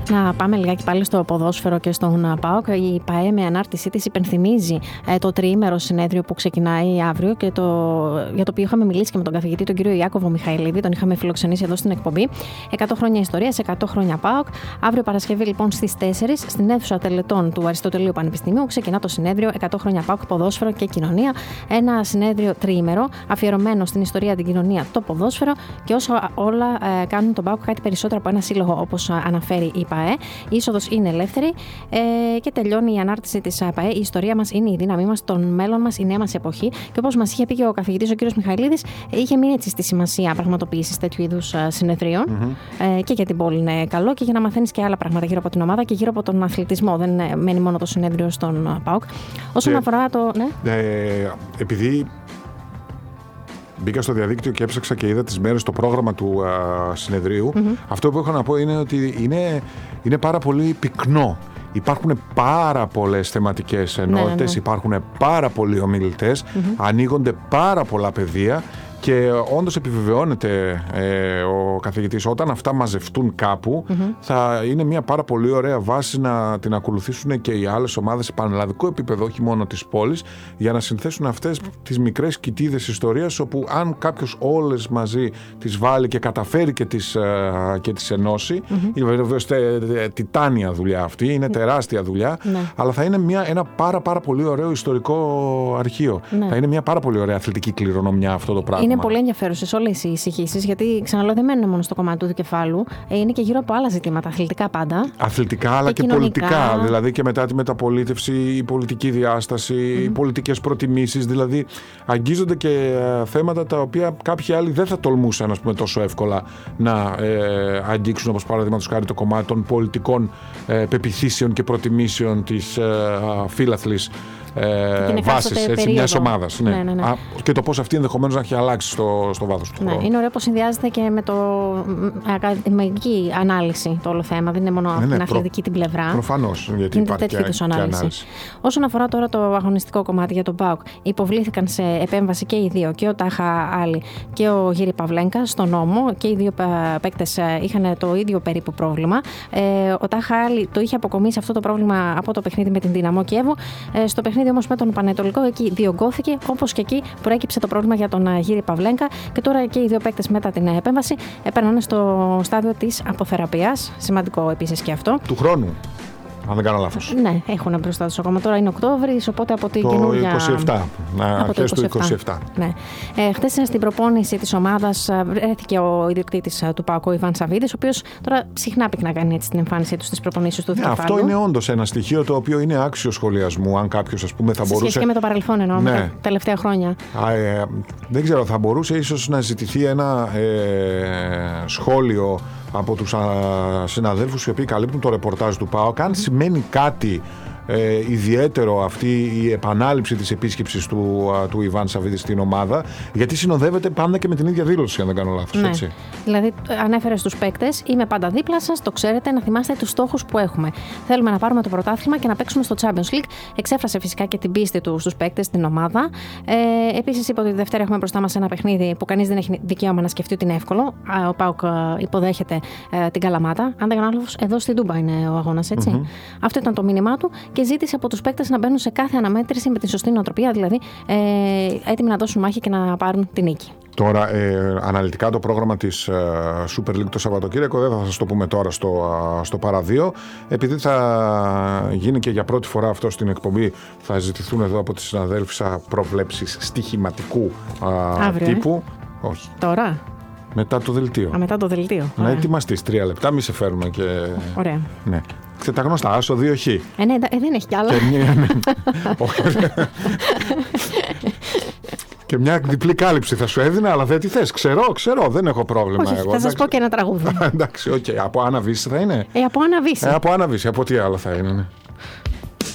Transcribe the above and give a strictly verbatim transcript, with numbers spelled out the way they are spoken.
Να πάμε λιγάκι πάλι στο ποδόσφαιρο και στον ΠΑΟΚ. Η ΠΑΕ με ανάρτησή της υπενθυμίζει ε, το τριήμερο συνέδριο που ξεκινάει αύριο και το, για το οποίο είχαμε μιλήσει και με τον καθηγητή, τον κύριο Ιάκωβο Μιχαηλίδη, τον είχαμε φιλοξενήσει εδώ στην εκπομπή. εκατό χρόνια ιστορίας, εκατό χρόνια ΠΑΟΚ. Αύριο Παρασκευή λοιπόν στις τέσσερις στην αίθουσα τελετών του Αριστοτελείου Πανεπιστημίου ξεκινά το συνέδριο εκατό χρόνια ΠΑΟΚ, ποδόσφαιρο και κοινωνία. Ένα συνέδριο τριήμερο αφιερωμένο στην ιστορία, την κοινωνία, το ποδόσφαιρο και όσα όλα ε, κάνουν τον ΠΑΟΚ κάτι περισσότερο από ένα σύλλογο, όπως αναφέρει η ΠΑΕ. Η είσοδος είναι ελεύθερη ε, και τελειώνει η ανάρτηση της ΠΑΕ. Η ιστορία μας είναι η δύναμή μας, το μέλλον μας, η νέα μας εποχή. Και όπως μας είχε πει και ο καθηγητής ο κύριος Μιχαηλίδης, είχε μείνει έτσι στη σημασία πραγματοποίησης τέτοιου είδους συνεδρίων. Mm-hmm. Ε, και για την πόλη είναι καλό και για να μαθαίνεις και άλλα πράγματα γύρω από την ομάδα και γύρω από τον αθλητισμό. Δεν μένει μόνο το συνέδριο στον ΠΑΟΚ. Όσον και, αφορά το. Ναι. Ε, επειδή μπήκα στο διαδίκτυο και έψαξα και είδα τις μέρες το πρόγραμμα του α, συνεδρίου. Mm-hmm. Αυτό που έχω να πω είναι ότι είναι, είναι πάρα πολύ πυκνό. Υπάρχουν πάρα πολλές θεματικές ενότητες, ναι, ναι, ναι. υπάρχουν πάρα πολλοί ομιλητές, mm-hmm. ανοίγονται πάρα πολλά πεδία. Και όντως επιβεβαιώνεται ε, ο καθηγητής, όταν αυτά μαζευτούν κάπου, mm-hmm. θα είναι μια πάρα πολύ ωραία βάση να την ακολουθήσουν και οι άλλες ομάδες σε πανελλαδικό επίπεδο, όχι μόνο της πόλης, για να συνθέσουν αυτές τις μικρές κοιτίδες ιστορίας, όπου αν κάποιος όλες μαζί τις βάλει και καταφέρει και τις, ε, και τις ενώσει, mm-hmm. είναι βεβαίως τιτάνια δουλειά αυτή, είναι τεράστια δουλειά, mm-hmm. αλλά θα είναι μια, ένα πάρα πάρα πολύ ωραίο ιστορικό αρχείο. Mm-hmm. Θα είναι μια πάρα πολύ ωραία αθλητική κληρονομιά αυτό το πράγμα. Είναι πολύ ενδιαφέρουσες όλες οι εισηγήσεις, γιατί ξαναλέω δεν μένουν μόνο στο κομμάτι του δικεφάλου, είναι και γύρω από άλλα ζητήματα, αθλητικά πάντα. Αθλητικά, αλλά και, και πολιτικά. Δηλαδή και μετά τη μεταπολίτευση, η πολιτική διάσταση, mm-hmm. οι πολιτικές προτιμήσεις. Δηλαδή αγγίζονται και θέματα τα οποία κάποιοι άλλοι δεν θα τολμούσαν, ας πούμε, τόσο εύκολα να ε, αγγίξουν, όπως παραδείγματος χάρη το κομμάτι των πολιτικών ε, πεποιθήσεων και προτιμήσεων της ε, φίλαθλης. Ε, βάσεις μιας ομάδας. Ναι. Ναι, ναι, ναι. Α, και το πώς αυτή ενδεχομένως να έχει αλλάξει στο, στο βάθος του ναι, χρόνου. Είναι ωραίο πως συνδυάζεται και με το ακαδημαϊκή ανάλυση το όλο θέμα. Δεν είναι μόνο ναι, ναι, την αθλητική προ, την πλευρά. Προφανώς. Γιατί είναι τέτοιου είδους ανάλυση. ανάλυση. Όσον αφορά τώρα το αγωνιστικό κομμάτι για τον ΠΑΟΚ, υποβλήθηκαν σε επέμβαση και οι δύο, και ο Τάχα Άλλη και ο Γύρι Παυλένκα, στον νόμο. Και οι δύο παίκτες είχαν το ίδιο περίπου πρόβλημα. Ε, ο Τάχα Άλλη το είχε αποκομίσει αυτό το πρόβλημα από το παιχνίδι με την Δυναμό Κιέβου. Ε, στο παιχνίδι όμως με τον Πανετολικό, εκεί διωγγώθηκε, όπως και εκεί προέκυψε το πρόβλημα για τον Γύρι Παυλένκα. Και τώρα και οι δύο παίκτες μετά την επέμβαση περνάνε στο στάδιο της αποθεραπείας. Σημαντικό επίσης και αυτό. Του χρόνου, αν δεν κάνω λάθος. Ναι, έχουν μπροστά τους ακόμα. Τώρα είναι Οκτώβρης, οπότε από την καινούργια. Το είκοσι επτά. Αρχές του είκοσι επτά. Ναι. Ε, χτες στην προπόνηση της ομάδας βρέθηκε ο ιδιοκτήτης του ΠΑΟΚ, ο Ιβάν Σαββίδης, ο οποίος τώρα συχνά πυκνά κάνει έτσι την εμφάνισή του στις προπονήσεις του. Ναι, αυτό είναι όντως ένα στοιχείο το οποίο είναι άξιο σχολιασμού. Αν κάποιος, ας πούμε, θα μπορούσε. Σε σχέση και με το παρελθόν, εννοώ, ναι. με τα τελευταία χρόνια. Α, ε, δεν ξέρω, θα μπορούσε ίσως να ζητηθεί ένα ε, σχόλιο από τους α, συναδέλφους οι οποίοι καλύπτουν το ρεπορτάζ του ΠΑΟΚ, αν σημαίνει κάτι ε, ιδιαίτερο αυτή η επανάληψη της επίσκεψης του, α, του Ιβάν Σαββίδη στην ομάδα, γιατί συνοδεύεται πάντα και με την ίδια δήλωση, αν δεν κάνω λάθος. Ναι. Έτσι. Δηλαδή, ανέφερε στους παίκτες, είμαι πάντα δίπλα σας, το ξέρετε, να θυμάστε τους στόχους που έχουμε. Θέλουμε να πάρουμε το πρωτάθλημα και να παίξουμε στο Champions League. Εξέφρασε φυσικά και την πίστη του στους παίκτες, στην ομάδα. Ε, επίσης, είπε ότι τη Δευτέρα έχουμε μπροστά μας ένα παιχνίδι που κανείς δεν έχει δικαίωμα να σκεφτεί ότι είναι εύκολο. Ο ΠΑΟΚ υποδέχεται ε, την Καλαμάτα. Αν δεν κάνω λάθος, εδώ στην Τούμπα είναι ο αγώνας, έτσι. Mm-hmm. Αυτό ήταν το μήνυμά του και ζήτησε από τους παίκτες να μπαίνουν σε κάθε αναμέτρηση με τη σωστή νοοτροπία, δηλαδή ε, έτοιμοι να δώσουν μάχη και να πάρουν την νίκη. Τώρα, ε, αναλυτικά το πρόγραμμα της ε, Super League το Σαββατοκύριακο δεν θα σας το πούμε τώρα στο, ε, στο παραδείο, επειδή θα γίνει και για πρώτη φορά αυτό στην εκπομπή, θα ζητηθούν εδώ από τις συναδέλφους προβλέψεις στοιχηματικού ε, τύπου. Ε? Όχι. Τώρα. Μετά το δελτίο. Α, μετά το δελτίο. Να ετοιμαστείς τρία λεπτά, μη σε φέρουμε και. Ωραία. Ναι. Και τα γνωστά, άσο δύο χ. Ε, ναι, ε, δεν έχει κι άλλα. Και μια, ναι. Και μια διπλή κάλυψη θα σου έδινα, αλλά δεν τι θες. Ξέρω, ξέρω, δεν έχω πρόβλημα. Όχι, εγώ. Θα σας πω και ένα τραγούδι. Εντάξει, οκ. Okay. Από Άννα Βύση θα είναι. Ε, από Άννα Βύση. Ε, από Άννα Βύση, από τι άλλο θα είναι. Ναι.